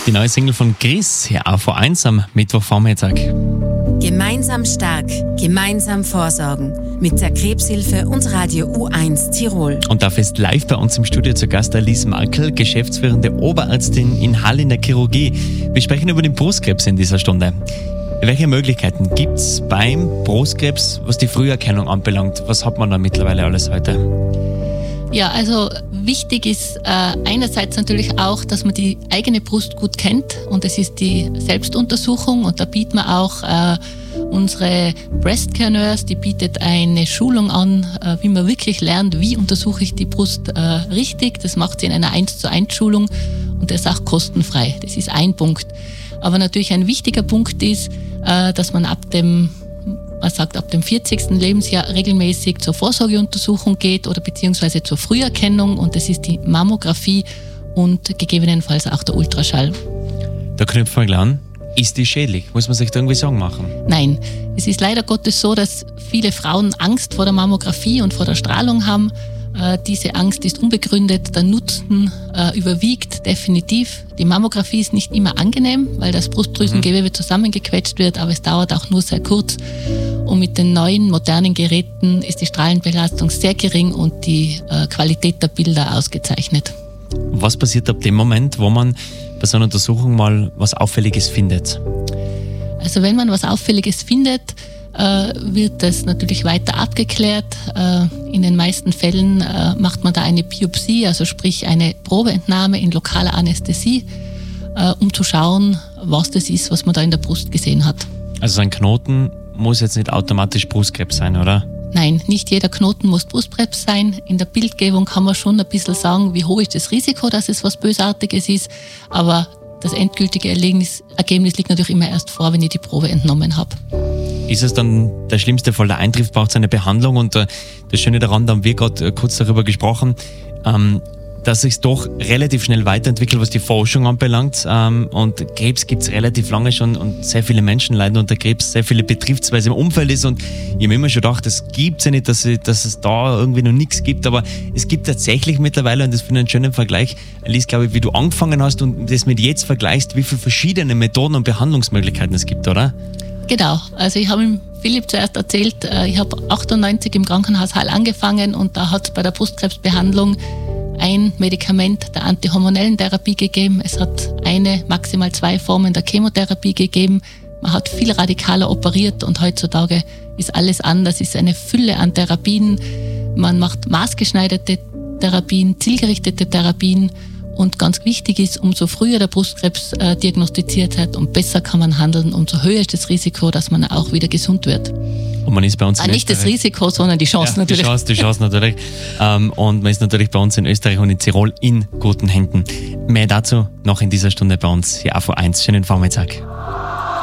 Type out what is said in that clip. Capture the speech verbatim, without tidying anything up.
Die neue Single von Chris, hier A V eins am Mittwochvormittag. Gemeinsam stark, gemeinsam vorsorgen. Mit der Krebshilfe und Radio U eins Tirol. Und dafür ist live bei uns im Studio zu Gast Alice Markel, geschäftsführende Oberärztin in Hall in der Chirurgie. Wir sprechen über den Brustkrebs in dieser Stunde. Welche Möglichkeiten gibt es beim Brustkrebs, was die Früherkennung anbelangt? Was hat man da mittlerweile alles heute? Ja, also wichtig ist äh, einerseits natürlich auch, dass man die eigene Brust gut kennt, und das ist die Selbstuntersuchung, und da bieten wir auch äh, unsere Breast Care Nurse, die bietet eine Schulung an, äh, wie man wirklich lernt, wie untersuche ich die Brust äh, richtig. Das macht sie in einer eins zu eins Schulung und das ist auch kostenfrei. Das ist ein Punkt. Aber natürlich ein wichtiger Punkt ist, äh, dass man ab dem Man sagt, ab dem vierzigsten Lebensjahr regelmäßig zur Vorsorgeuntersuchung geht oder beziehungsweise zur Früherkennung, und das ist die Mammographie und gegebenenfalls auch der Ultraschall. Da knüpfen wir gleich an. Ist die schädlich? Muss man sich da irgendwie Sorgen machen? Nein, es ist leider Gottes so, dass viele Frauen Angst vor der Mammographie und vor der Strahlung haben. Äh, diese Angst ist unbegründet, der Nutzen äh, überwiegt definitiv. Die Mammographie ist nicht immer angenehm, weil das Brustdrüsengewebe mhm. zusammengequetscht wird, aber es dauert auch nur sehr kurz. Und mit den neuen, modernen Geräten ist die Strahlenbelastung sehr gering und die äh, Qualität der Bilder ausgezeichnet. Was passiert ab dem Moment, wo man bei so einer Untersuchung mal was Auffälliges findet? Also wenn man was Auffälliges findet, äh, wird das natürlich weiter abgeklärt. Äh, in den meisten Fällen äh, macht man da eine Biopsie, also sprich eine Probeentnahme in lokaler Anästhesie, äh, um zu schauen, was das ist, was man da in der Brust gesehen hat. Also ein Knoten muss jetzt nicht automatisch Brustkrebs sein, oder? Nein, nicht jeder Knoten muss Brustkrebs sein. In der Bildgebung kann man schon ein bisschen sagen, wie hoch ist das Risiko, dass es was Bösartiges ist. Aber das endgültige Ergebnis, Ergebnis liegt natürlich immer erst vor, wenn ich die Probe entnommen habe. Ist es dann der schlimmste Fall, der eintrifft, braucht es eine Behandlung? Und äh, das Schöne daran, da haben wir gerade äh, kurz darüber gesprochen, ähm, dass sich doch relativ schnell weiterentwickelt, was die Forschung anbelangt. Ähm, und Krebs gibt es relativ lange schon und sehr viele Menschen leiden unter Krebs, sehr viele betrifft es, weil es im Umfeld ist. Und ich habe mir immer schon gedacht, das gibt es ja nicht, dass, dass es da irgendwie noch nichts gibt. Aber es gibt tatsächlich mittlerweile, und das finde ich einen schönen Vergleich, Alice, glaube ich, wie du angefangen hast und das mit jetzt vergleichst, wie viele verschiedene Methoden und Behandlungsmöglichkeiten es gibt, oder? Genau, also ich habe ihm Philipp zuerst erzählt, ich habe achtundneunzig im Krankenhaus Hall angefangen, und da hat es bei der Brustkrebsbehandlung ein Medikament der antihormonellen Therapie gegeben. Es hat eine, maximal zwei Formen der Chemotherapie gegeben. Man hat viel radikaler operiert, und heutzutage ist alles anders. Es ist eine Fülle an Therapien. Man macht maßgeschneiderte Therapien, zielgerichtete Therapien. Und ganz wichtig ist, umso früher der Brustkrebs äh, diagnostiziert wird, umso besser kann man handeln, umso höher ist das Risiko, dass man auch wieder gesund wird. Und man ist bei uns ah, nicht das Risiko, sondern die Chance ja, natürlich. Die Chance, die Chance natürlich. ähm, und man ist natürlich bei uns in Österreich und in Tirol in guten Händen. Mehr dazu noch in dieser Stunde bei uns hier A V eins. Schönen Vormittag.